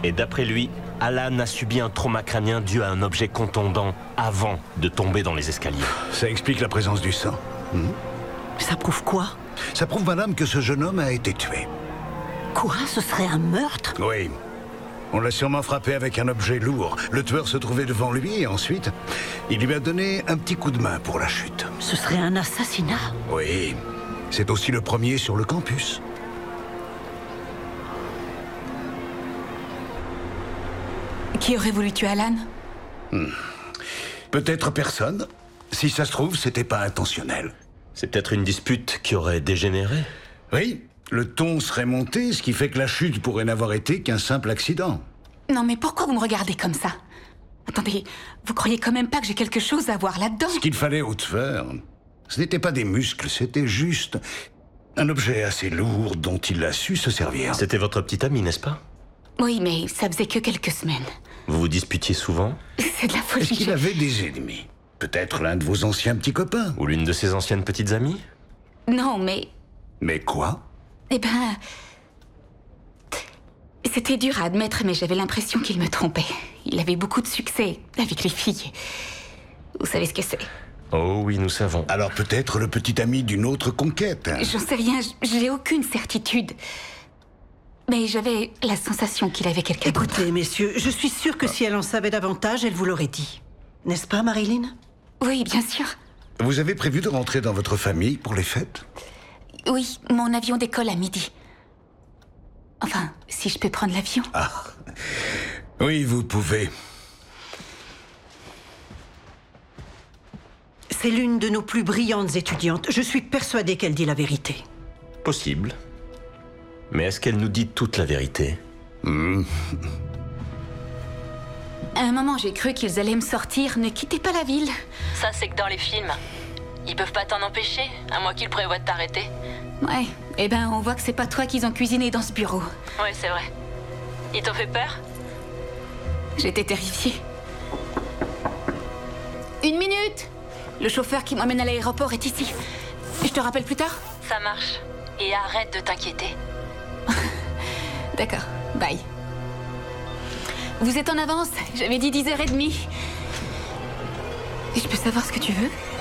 Et d'après lui, Alan a subi un trauma crânien dû à un objet contondant avant de tomber dans les escaliers. Ça explique la présence du sang. Ça prouve quoi? Ça prouve, madame, que ce jeune homme a été tué. Quoi? Ce serait un meurtre? Oui. On l'a sûrement frappé avec un objet lourd. Le tueur se trouvait devant lui et ensuite, il lui a donné un petit coup de main pour la chute. Ce serait un assassinat? Oui. C'est aussi le premier sur le campus. Qui aurait voulu tuer Alan? Peut-être personne. Si ça se trouve, c'était pas intentionnel. C'est peut-être une dispute qui aurait dégénéré. Oui, le ton serait monté, ce qui fait que la chute pourrait n'avoir été qu'un simple accident. Non mais pourquoi vous me regardez comme ça? Attendez, vous croyez quand même pas que j'ai quelque chose à voir là-dedans? Ce qu'il fallait au tueur, ce n'était pas des muscles, c'était juste un objet assez lourd dont il a su se servir. C'était votre petit ami, n'est-ce pas? Oui, mais ça faisait que quelques semaines. Vous vous disputiez souvent? C'est de la folie. Est-ce qu'il avait des ennemis? Peut-être l'un de vos anciens petits copains? Ou l'une de ses anciennes petites amies? Non, mais... Mais quoi? Eh ben... C'était dur à admettre, mais j'avais l'impression qu'il me trompait. Il avait beaucoup de succès avec les filles. Vous savez ce que c'est? Oh oui, nous savons. Alors peut-être le petit ami d'une autre conquête. J'en sais rien, j'ai aucune certitude. Mais j'avais la sensation qu'il avait quelqu'un d'autre. Écoutez, messieurs, je suis sûre que si elle en savait davantage, elle vous l'aurait dit. N'est-ce pas, Marilyn? Oui, bien sûr. Vous avez prévu de rentrer dans votre famille pour les fêtes? Oui, mon avion décolle à midi. Enfin, si je peux prendre l'avion. Ah. Oui, vous pouvez. C'est l'une de nos plus brillantes étudiantes. Je suis persuadée qu'elle dit la vérité. Possible. Mais est-ce qu'elle nous dit toute la vérité? À un moment, j'ai cru qu'ils allaient me sortir. Ne quittez pas la ville. Ça, c'est que dans les films. Ils peuvent pas t'en empêcher, à moins qu'ils prévoient de t'arrêter. Ouais, eh ben on voit que c'est pas toi qu'ils ont cuisiné dans ce bureau. Ouais, c'est vrai. Ils t'ont fait peur? J'étais terrifiée. 1 minute! Le chauffeur qui m'emmène à l'aéroport est ici. Je te rappelle plus tard? Ça marche. Et arrête de t'inquiéter. D'accord, bye. Vous êtes en avance, j'avais dit 10h30. Je peux savoir ce que tu veux?